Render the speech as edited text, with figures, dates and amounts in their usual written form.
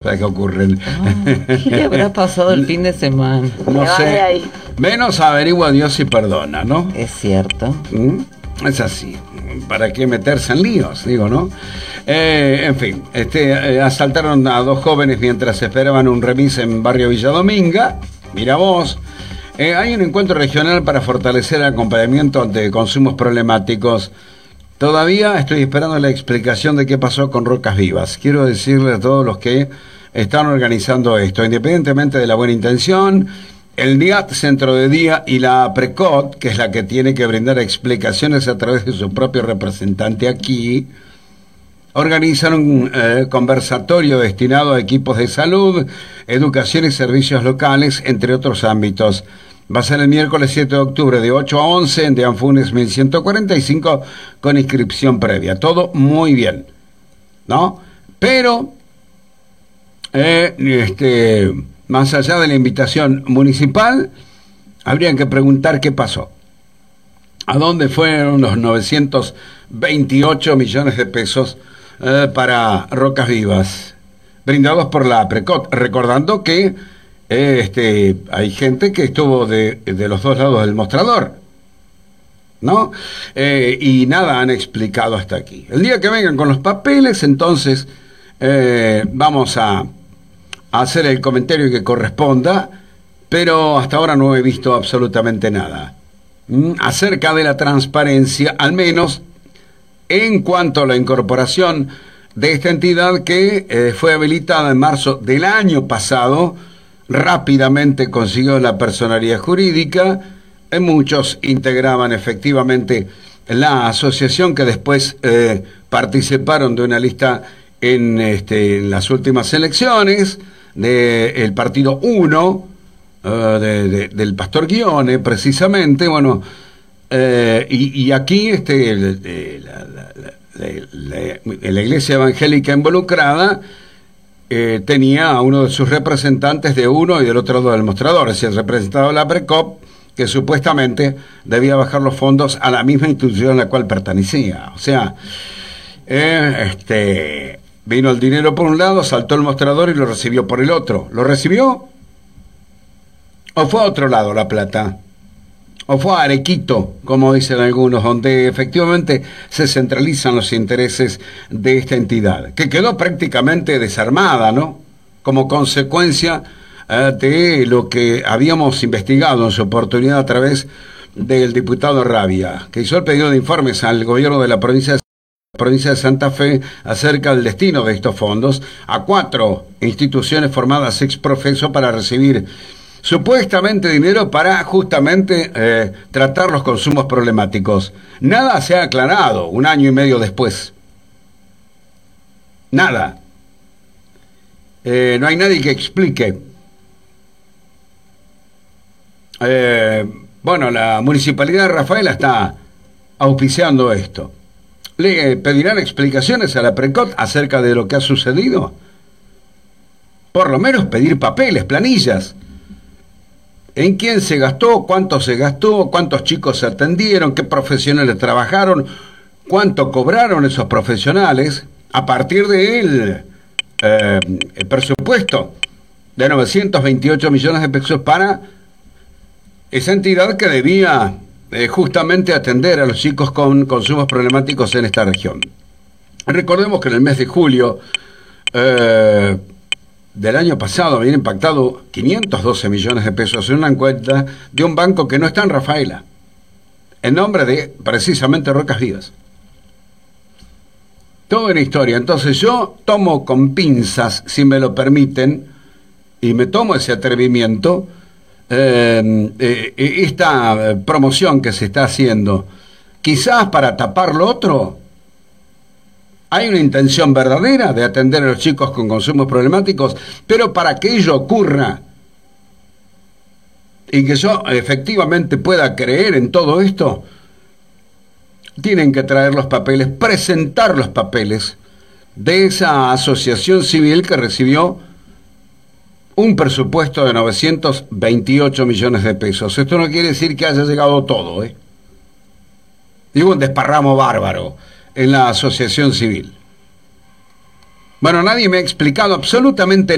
cosas que ocurren. ¿Qué le habrá pasado el fin de semana? No sé. Menos averigua Dios y perdona, ¿no? Es cierto. Es así. ¿Para qué meterse en líos? Digo, ¿no? En fin, asaltaron a 2 jóvenes mientras esperaban un remis en barrio Villadominga. Mira vos. Hay un encuentro regional para fortalecer el acompañamiento ante consumos problemáticos. Todavía estoy esperando la explicación de qué pasó con Rocas Vivas. Quiero decirle a todos los que están organizando esto, independientemente de la buena intención, el DIAT, Centro de Día, y la PRECOT, que es la que tiene que brindar explicaciones a través de su propio representante aquí, organizan un conversatorio destinado a equipos de salud, educación y servicios locales, entre otros ámbitos. Va a ser el miércoles 7 de octubre de 8 a 11 en Deanfunes 1145 con inscripción previa. Todo muy bien, ¿no? Pero, más allá de la invitación municipal, habría que preguntar qué pasó. ¿A dónde fueron los 928 millones de pesos para Rocas Vivas, brindados por la PRECOT? Recordando que hay gente que estuvo de los dos lados del mostrador, ¿no? Y nada han explicado hasta aquí. El día que vengan con los papeles, entonces vamos a hacer el comentario que corresponda, pero hasta ahora no he visto absolutamente nada acerca de la transparencia, al menos en cuanto a la incorporación de esta entidad que fue habilitada en marzo del año pasado. Rápidamente consiguió la personalidad jurídica. Muchos integraban efectivamente la asociación, que después participaron de una lista en las últimas elecciones del partido 1 del Pastor Guione, precisamente. Bueno, y aquí la iglesia evangélica involucrada tenía a uno de sus representantes de uno y del otro lado del mostrador, es decir, el representado de la PRECOP, que supuestamente debía bajar los fondos a la misma institución a la cual pertenecía. O sea, vino el dinero por un lado, saltó el mostrador y lo recibió por el otro. ¿Lo recibió? ¿O fue a otro lado la plata? ¿O fue a Arequito, como dicen algunos, donde efectivamente se centralizan los intereses de esta entidad, que quedó prácticamente desarmada, ¿no? Como consecuencia de lo que habíamos investigado en su oportunidad a través del diputado Rabia, que hizo el pedido de informes al gobierno de la provincia de Santa Fe acerca del destino de estos fondos a 4 instituciones formadas ex profeso para recibir supuestamente dinero para justamente tratar los consumos problemáticos. Nada se ha aclarado 1 año y medio después. Nada. No hay nadie que explique. Bueno, la Municipalidad de Rafaela está auspiciando esto. ¿Le pedirán explicaciones a la PRECOT acerca de lo que ha sucedido? Por lo menos pedir papeles, planillas. ¿En quién se gastó? ¿Cuánto se gastó? ¿Cuántos chicos se atendieron? ¿Qué profesionales trabajaron? ¿Cuánto cobraron esos profesionales? A partir del el presupuesto de 928 millones de pesos para esa entidad que debía justamente atender a los chicos con consumos problemáticos en esta región. Recordemos que en el mes de julio del año pasado habían impactado 512 millones de pesos en una cuenta de un banco que no está en Rafaela, en nombre de precisamente Rocas Vivas. Toda una historia. Entonces yo tomo con pinzas, si me lo permiten, y me tomo ese atrevimiento, esta promoción que se está haciendo, quizás para tapar lo otro. Hay una intención verdadera de atender a los chicos con consumos problemáticos, pero para que ello ocurra y que yo efectivamente pueda creer en todo esto, tienen que traer los papeles, presentar los papeles de esa asociación civil que recibió un presupuesto de 928 millones de pesos. Esto no quiere decir que haya llegado todo, Digo, un desparramo bárbaro en la asociación civil. Bueno, nadie me ha explicado absolutamente